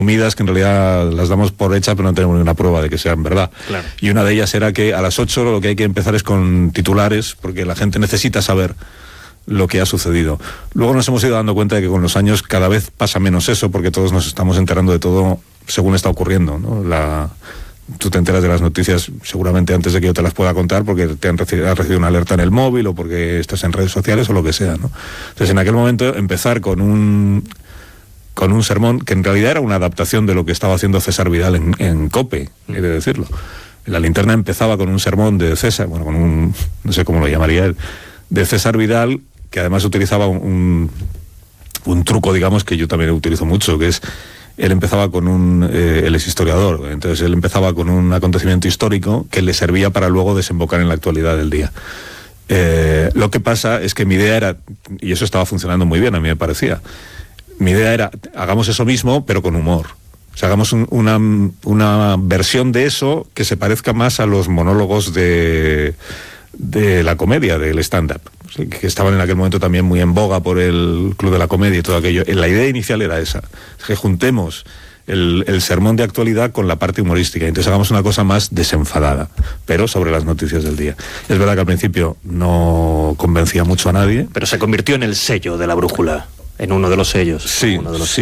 que en realidad las damos por hechas, pero no tenemos ninguna prueba de que sean verdad. Claro. Y una de ellas era que a las 8 lo que hay que empezar es con titulares, porque la gente necesita saber lo que ha sucedido. Luego nos hemos ido dando cuenta de que con los años cada vez pasa menos eso, porque todos nos estamos enterando de todo según está ocurriendo, ¿no? Tú te enteras de las noticias seguramente antes de que yo te las pueda contar, porque has recibido una alerta en el móvil o porque estás en redes sociales o lo que sea, ¿no? Entonces, en aquel momento, empezar con un sermón que en realidad era una adaptación de lo que estaba haciendo César Vidal en COPE, he de decirlo. La linterna empezaba con un sermón de César, bueno, no sé cómo lo llamaría él, de César Vidal, que además utilizaba un truco, digamos, que yo también utilizo mucho, que es, él empezaba con él es historiador, entonces él empezaba con un acontecimiento histórico que le servía para luego desembocar en la actualidad del día. Lo que pasa es que mi idea era, y eso estaba funcionando muy bien, a mí me parecía, mi idea era, hagamos eso mismo, pero con humor. O sea, hagamos una versión de eso que se parezca más a los monólogos de la comedia, del stand-up, ¿sí? Que estaban en aquel momento también muy en boga por el Club de la Comedia y todo aquello. La idea inicial era esa, que juntemos el sermón de actualidad con la parte humorística, y entonces hagamos una cosa más desenfadada, pero sobre las noticias del día. Es verdad que al principio no convencía mucho a nadie. Pero se convirtió en el sello de La Brújula. En uno de los sellos. Sí,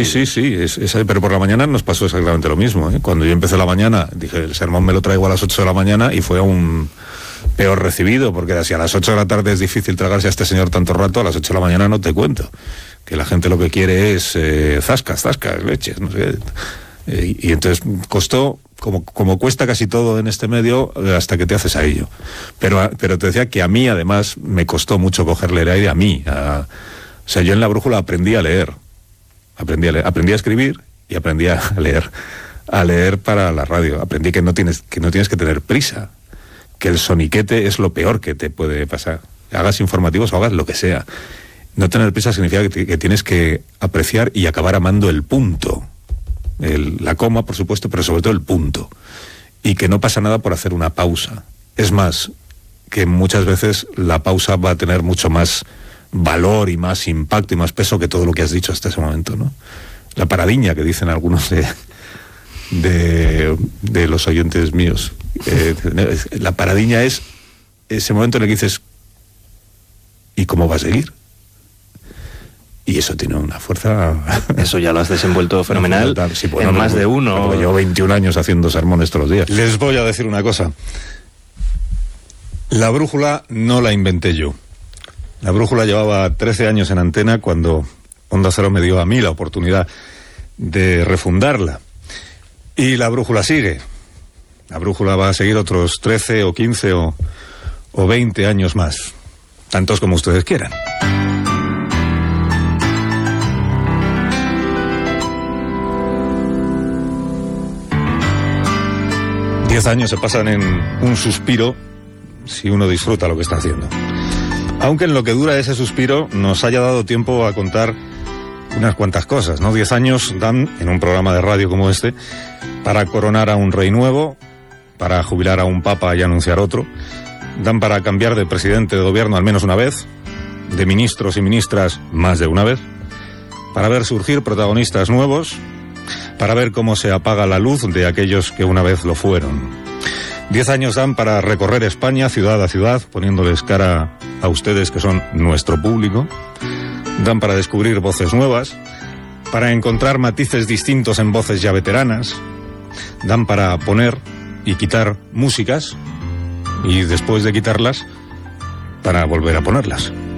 pero por la mañana nos pasó exactamente lo mismo, ¿eh? Cuando yo empecé la mañana, dije, el sermón me lo traigo a las 8 de la mañana, y fue aún peor recibido, porque era, si a las 8 de la tarde es difícil tragarse a este señor tanto rato, a las 8 de la mañana no te cuento. Que la gente lo que quiere es zascas, leches, no sé. Y entonces costó, como cuesta casi todo en este medio, hasta que te haces a ello. Pero te decía que a mí, además, me costó mucho cogerle el aire a mí, o sea, yo en La Brújula aprendí a leer. Aprendí a escribir y aprendí a leer para la radio. Aprendí que no tienes que tener prisa, que el soniquete es lo peor que te puede pasar. Hagas informativos o hagas lo que sea. No tener prisa significa que tienes que apreciar y acabar amando el punto. La coma, por supuesto, pero sobre todo el punto. Y que no pasa nada por hacer una pausa. Es más, que muchas veces la pausa va a tener mucho más valor y más impacto y más peso que todo lo que has dicho hasta ese momento, ¿no? La paradiña que dicen algunos de los oyentes míos. La paradiña es ese momento en el que dices, ¿y cómo va a seguir? Y eso tiene una fuerza... Eso ya lo has desenvuelto fenomenal, sí, bueno, en más de uno. Llevo 21 años haciendo sermones todos los días. Les voy a decir una cosa. La Brújula no la inventé yo. La Brújula llevaba 13 años en antena cuando Onda Cero me dio a mí la oportunidad de refundarla. Y La Brújula sigue. La Brújula va a seguir otros 13 o 15 o 20 años más. Tantos como ustedes quieran. Diez años se pasan en un suspiro si uno disfruta lo que está haciendo. Aunque en lo que dura ese suspiro nos haya dado tiempo a contar unas cuantas cosas, ¿no? 10 años dan, en un programa de radio como este, para coronar a un rey nuevo, para jubilar a un papa y anunciar otro, dan para cambiar de presidente de gobierno al menos una vez, de ministros y ministras más de una vez, para ver surgir protagonistas nuevos, para ver cómo se apaga la luz de aquellos que una vez lo fueron. 10 años dan para recorrer España ciudad a ciudad, poniéndoles cara a ustedes que son nuestro público. Dan para descubrir voces nuevas, para encontrar matices distintos en voces ya veteranas. Dan para poner y quitar músicas, y después de quitarlas, para volver a ponerlas.